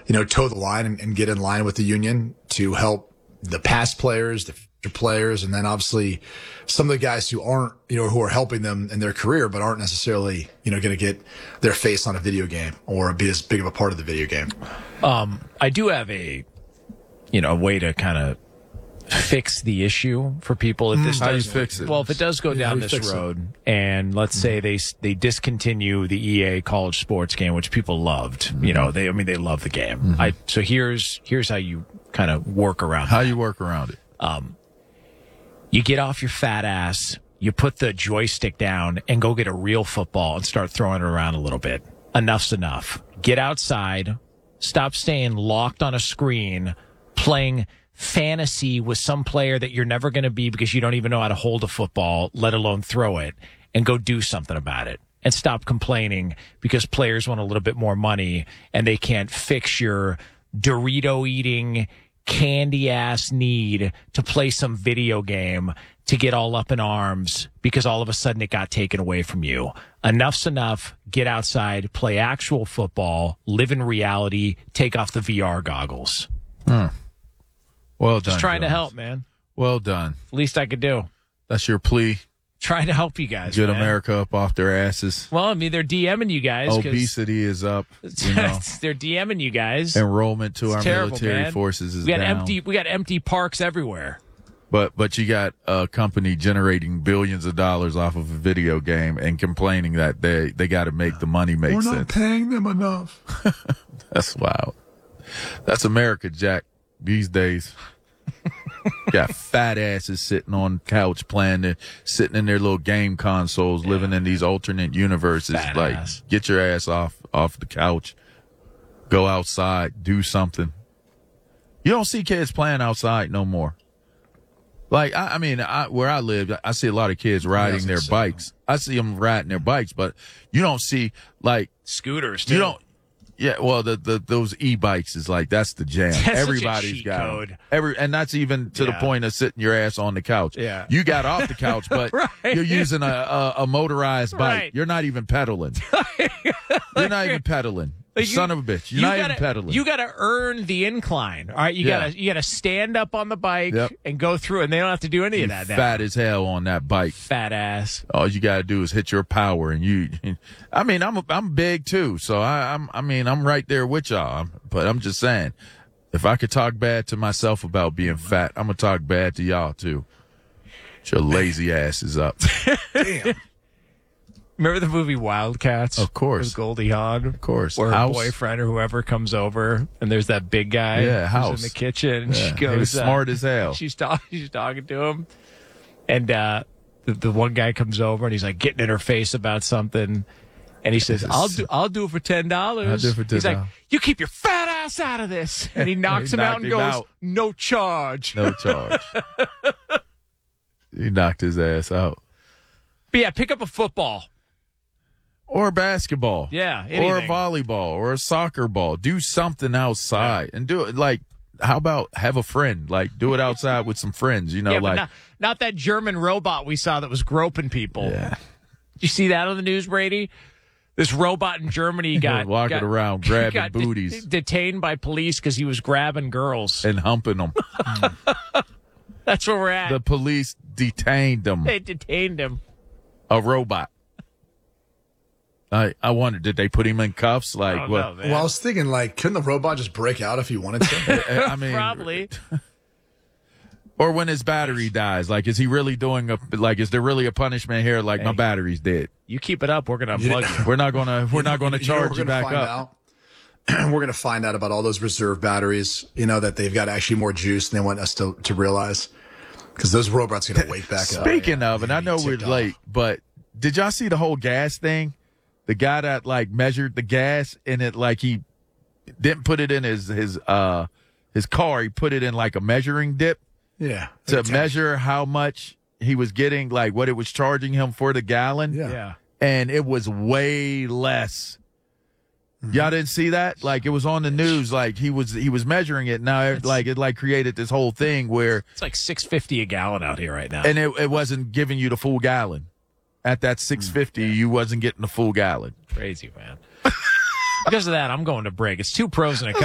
toe the line and get in line with the union to help the past players, the future players, and then obviously some of the guys who aren't, who are helping them in their career, but aren't necessarily, going to get their face on a video game or be as big of a part of the video game. I do have a way to kind of fix the issue for people. If this How do you does fix it? Well, if it does go down this road, and let's say they discontinue the EA college sports game, which people loved, they love the game. So here's how you kind of work around. How you work around it? You get off your fat ass, you put the joystick down, and go get a real football and start throwing it around a little bit. Enough's enough. Get outside. Stop staying locked on a screen, playing fantasy with some player that you're never going to be because you don't even know how to hold a football, let alone throw it, and go do something about it. And stop complaining because players want a little bit more money and they can't fix your Dorito-eating, candy-ass need to play some video game to get all up in arms because all of a sudden it got taken away from you. Enough's enough. Get outside, play actual football, live in reality, take off the VR goggles. Well done. Just trying to Jones. help, man. Well done. Least I could do. That's your plea. Trying to help you guys. Get man. America up off their asses. Well, they're DMing you guys. Obesity is up. They're DMing you guys. Enrollment to our terrible, military man. forces is we got down. We got empty parks everywhere. But you got a company generating billions of dollars off of a video game and complaining that they got to make the money make sense. We're not paying them enough. That's wild. That's America, Jack, these days. Got fat asses sitting on couch playing, sitting in their little game consoles, living in these alternate universes. Fat like, ass. Get your ass off the couch. Go outside. Do something. You don't see kids playing outside no more. Like, where I live, I see a lot of kids riding their bikes. I see them riding their bikes, but you don't see, like, Scooters, too. you don't. Yeah, well, those e-bikes is like, that's the jam. That's Everybody's such a cheat got code. and that's even to the point of sitting your ass on the couch. Yeah. You got off the couch, but Right. you're using a motorized bike. Right. You're not even pedaling. You're not even pedaling. Like Son of a bitch. You're not even pedaling. You got to earn the incline. All right, you got to stand up on the bike and go through it, and they don't have to do any of that now. Fat as hell on that bike. Fat ass. All you got to do is hit your power, and I'm big too, so I'm right there with y'all. But I'm just saying, if I could talk bad to myself about being fat, I'm gonna talk bad to y'all too. Get your lazy asses up. Damn. Remember the movie Wildcats? Of course. With Goldie Hawn? Of course. Where her House. boyfriend or whoever comes over, and there's that big guy Yeah, who's House. in the kitchen, and Yeah, she goes... he was smart as hell. She's talking to him, and the one guy comes over, and he's like getting in her face about something, and he says, I'll do it for $10. I'll do it for $10. He's like, you keep your fat ass out of this. And he knocks him out and goes, no charge. No charge. He knocked his ass out. But yeah, pick up a football. Or basketball. Yeah, Or a anything. volleyball or a soccer ball. Do something outside and do it. Like, how about have a friend? Like, do it outside with some friends, Yeah, like. but not that German robot we saw that was groping people. Yeah. Did you see that on the news, Brady? This robot in Germany got walking around grabbing got booties. detained by police because he was grabbing girls. And humping them. That's where we're at. The police detained them. They detained him. A robot. I wonder, did they put him in cuffs? Like, Oh, what? no, man. Well, I was thinking, couldn't the robot just break out if he wanted to? I mean, Probably. Or when his battery dies, like, is he really doing is there really a punishment here? Like, my battery's dead. You keep it up, we're gonna unplug you. We're not gonna charge you back up. We're gonna find out about all those reserve batteries. That they've got actually more juice than they want us to realize, because those robots are gonna wake back up. Speaking of, and I know we're late, but did y'all see the whole gas thing? The guy that measured the gas and it he didn't put it in his car. He put it in a measuring dip. Yeah. To measure how much he was getting, what it was charging him for the gallon. Yeah. And it was way less. Y'all didn't see that? It was on the news. He was measuring it. Now it created this whole thing where It's like $6.50 a gallon out here right now. and it wasn't giving you the full gallon. At that $6.50, you wasn't getting the full gallon. Crazy, man. Because of that, I'm going to break. It's two pros and a